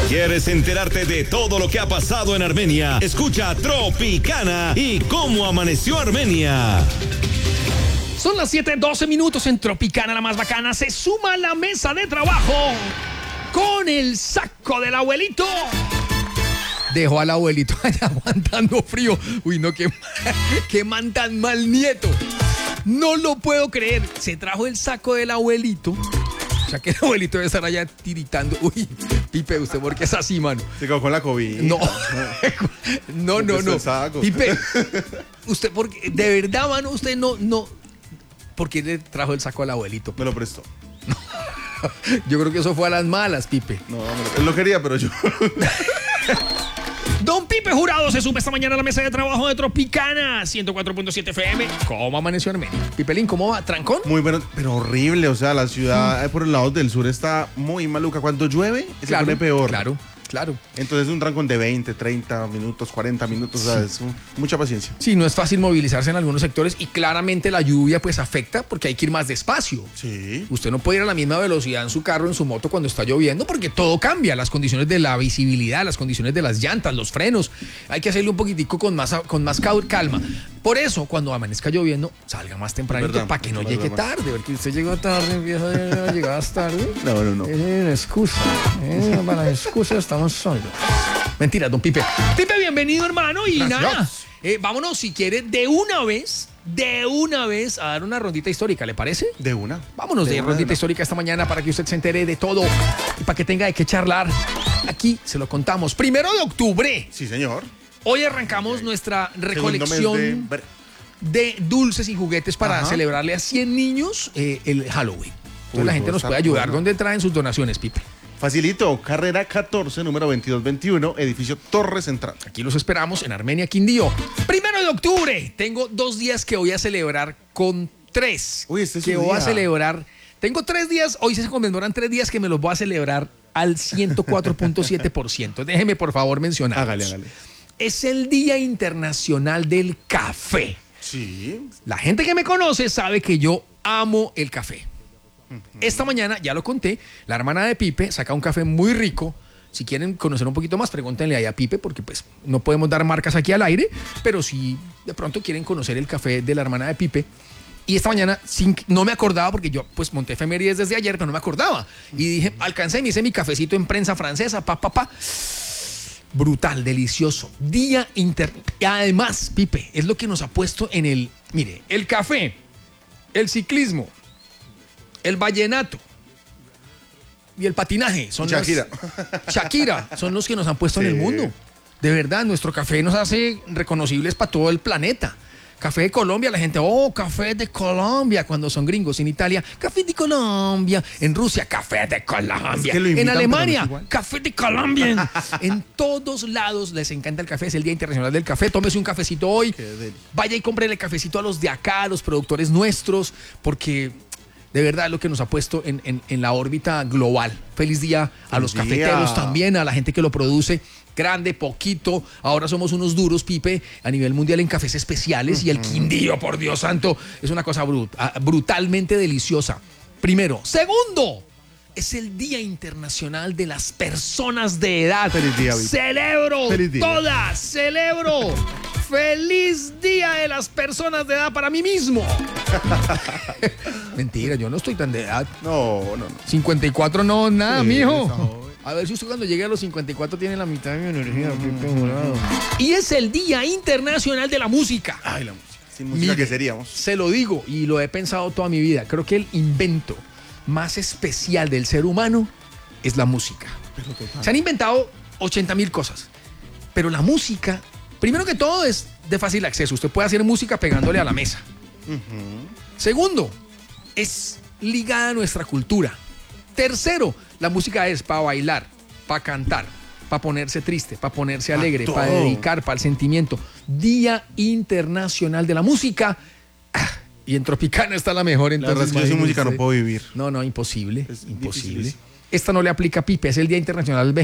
¿Quieres enterarte de todo lo que ha pasado en Armenia? Escucha Tropicana y cómo amaneció Armenia. Son las 7:12 minutos en Tropicana, la más bacana. Se suma a la mesa de trabajo con el saco del abuelito. Dejó al abuelito allá aguantando frío. Uy, no, qué man tan mal nieto. No lo puedo creer. Se trajo el saco del abuelito. O sea, que el abuelito debe estar allá tiritando. Uy, Pipe, ¿usted por qué es así, mano? Se quedó con la COVID. No. No. Pipe, usted, porque de verdad, mano, usted no. ¿Por qué le trajo el saco al abuelito? Me lo prestó. Yo creo que eso fue a las malas, Pipe. No, él lo quería, pero yo... Don Pipe Jurado se sube esta mañana a la mesa de trabajo de Tropicana 104.7 FM. ¿Cómo amaneció Armenia? Pipelín, ¿cómo va? ¿Trancón? Muy bueno, pero horrible. O sea, la ciudad por el lado del sur está muy maluca. Cuando llueve, se pone peor. Claro. Entonces un trancón de 20, 30 minutos, 40 minutos, sí. O sea, es mucha paciencia. Sí, no es fácil movilizarse en algunos sectores y claramente la lluvia pues afecta porque hay que ir más despacio. Sí. Usted no puede ir a la misma velocidad en su carro, en su moto cuando está lloviendo porque todo cambia, las condiciones de la visibilidad, las condiciones de las llantas, los frenos. Hay que hacerle un poquitico con más calma. Por eso, cuando amanezca lloviendo, salga más tempranito para que no llegue tarde. Porque usted llegó tarde, viejo, llegabas tarde. No. Es una excusa. Para la excusa estamos solos. Mentira, don Pipe. Pipe, bienvenido, hermano. Y gracias. Nada, vámonos, si quiere, de una vez a dar una rondita histórica, ¿le parece? De una. Vámonos de rondita histórica esta mañana para que usted se entere de todo y para que tenga de qué charlar. Aquí se lo contamos. 1 de octubre. Sí, señor. Hoy arrancamos nuestra recolección de dulces y juguetes para celebrarle a 100 niños el Halloween. Entonces la gente nos puede ayudar. ¿Dónde traen sus donaciones, Pipe? Facilito, carrera 14, número 2221, edificio Torre Central. Aquí los esperamos en Armenia, Quindío. 1 de octubre. Tengo 2 días que voy a celebrar con 3. Uy, este es que su voy día. a celebrar. Tengo 3 días, hoy se conmemoran 3 días que me los voy a celebrar al 104.7%. Déjeme, por favor, mencionar. Hágale. Es el Día Internacional del Café. Sí. La gente que me conoce sabe que yo amo el café. Esta mañana, ya lo conté, la hermana de Pipe saca un café muy rico. Si quieren conocer un poquito más, pregúntenle ahí a Pipe, porque pues no podemos dar marcas aquí al aire, pero si de pronto quieren conocer el café de la hermana de Pipe. Y esta mañana no me acordaba, porque yo pues monté efemérides desde ayer, pero no me acordaba. Y dije, alcancé, me hice mi cafecito en prensa francesa, brutal, delicioso. Día Y además, Pipe, es lo que nos ha puesto en el... Mire, el café, el ciclismo, el vallenato y el patinaje son Shakira son los que nos han puesto en el mundo. De verdad, nuestro café nos hace reconocibles para todo el planeta. Café de Colombia, la gente, café de Colombia, cuando son gringos. En Italia, café de Colombia. En Rusia, café de Colombia. Es que en Alemania, café de Colombia. En todos lados les encanta el café. Es el Día Internacional del Café. Tómese un cafecito hoy. Vaya y compre el cafecito a los de acá, a los productores nuestros, porque de verdad es lo que nos ha puesto en la órbita global. Feliz día a los cafeteros también, a la gente que lo produce. Grande, poquito. Ahora somos unos duros, Pipe, a nivel mundial en cafés especiales. Y el Quindío, por Dios santo, es una cosa brutalmente deliciosa. Primero. Segundo, es el Día Internacional de las Personas de Edad. Feliz día, Vic. Celebro Feliz día. todas, celebro. ¡Feliz Día de las Personas de Edad para mí mismo! Mentira, yo no estoy tan de edad. No. 54 no, nada, Sí, mijo. A ver si usted cuando llegue a los 54 tiene la mitad de mi energía. Y es el Día Internacional de la Música. Ay, la música. Sin música, ¿qué seríamos? Se lo digo y lo he pensado toda mi vida. Creo que el invento más especial del ser humano es la música. Se han inventado 80,000 cosas, pero la música, primero que todo, es de fácil acceso. Usted puede hacer música pegándole a la mesa. Segundo, es ligada a nuestra cultura. Tercero, la música es para bailar, para cantar, para ponerse triste, para ponerse alegre, para dedicar, para el sentimiento. Día Internacional de la Música. Y en Tropicana está la mejor. Entonces, la verdad es que yo sin música no puedo vivir. No, imposible. Es imposible. difícil. Esta no le aplica a Pipe, es el Día Internacional del